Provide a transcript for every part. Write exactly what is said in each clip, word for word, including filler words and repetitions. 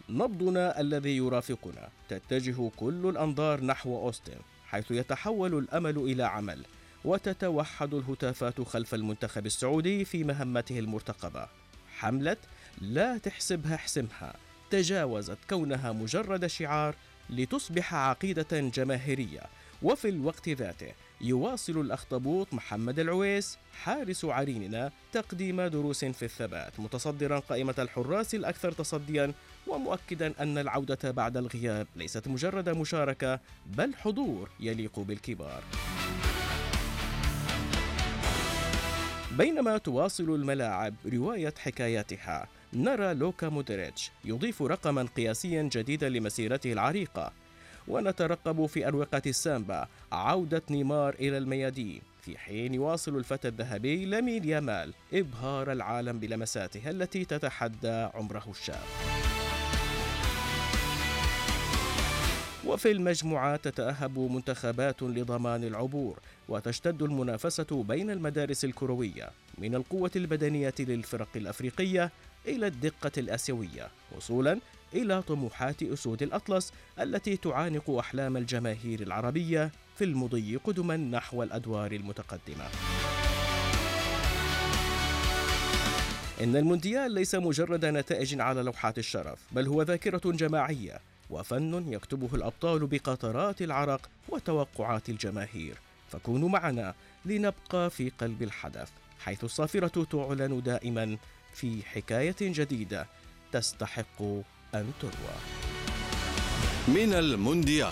نبضنا الذي يرافقنا، تتجه كل الأنظار نحو أوستن، حيث يتحول الأمل إلى عمل، وتتوحد الهتافات خلف المنتخب السعودي في مهمته المرتقبة. حملة لا تحسبها احسمها تجاوزت كونها مجرد شعار لتصبح عقيدة جماهيرية. وفي الوقت ذاته يواصل الأخطبوط محمد العويس حارس عريننا تقديم دروس في الثبات، متصدرا قائمة الحراس الأكثر تصديا، ومؤكدا أن العودة بعد الغياب ليست مجرد مشاركة بل حضور يليق بالكبار. بينما تواصل الملاعب رواية حكاياتها، نرى لوكا مودريتش يضيف رقما قياسيا جديدا لمسيرته العريقة، ونترقب في أروقة السامبا عودة نيمار إلى الميادين، في حين يواصل الفتى الذهبي لامين يامال إبهار العالم بلمساته التي تتحدى عمره الشاب. وفي المجموعات تتأهب منتخبات لضمان العبور، وتشتد المنافسة بين المدارس الكروية، من القوة البدنية للفرق الأفريقية إلى الدقة الآسيوية، وصولا إلى طموحات أسود الأطلس التي تعانق أحلام الجماهير العربية في المضي قدما نحو الأدوار المتقدمة. إن المونديال ليس مجرد نتائج على لوحات الشرف، بل هو ذاكرة جماعية وفن يكتبه الأبطال بقطرات العرق وتوقعات الجماهير. فكونوا معنا لنبقى في قلب الحدث، حيث الصافرة تعلن دائما في حكاية جديدة تستحق أن تروى. من المونديال.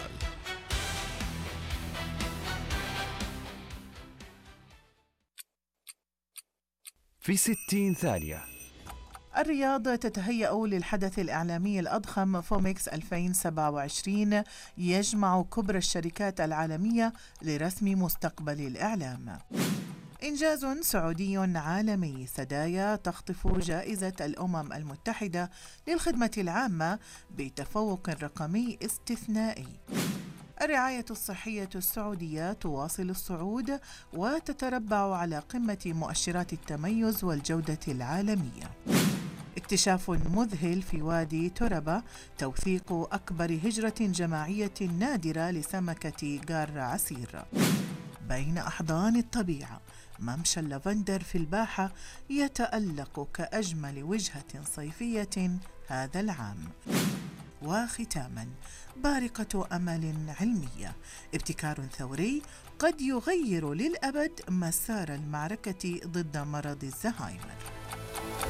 في ستين ثانية. الرياض تتهيأ للحدث الإعلامي الأضخم فوميكس ألفين وسبعة وعشرين، يجمع كبرى الشركات العالمية لرسم مستقبل الإعلام. إنجاز سعودي عالمي، سدايا تخطف جائزة الأمم المتحدة للخدمة العامة بتفوق رقمي استثنائي. الرعاية الصحية السعودية تواصل الصعود وتتربع على قمة مؤشرات التميز والجودة العالمية. اكتشاف مذهل في وادي تربة، توثيق أكبر هجرة جماعية نادرة لسمكة غار عسير. بين أحضان الطبيعة، ممشى اللافندر في الباحة يتألق كأجمل وجهة صيفية هذا العام. وختاما، بارقة أمل علمية، ابتكار ثوري قد يغير للأبد مسار المعركة ضد مرض الزهايمر.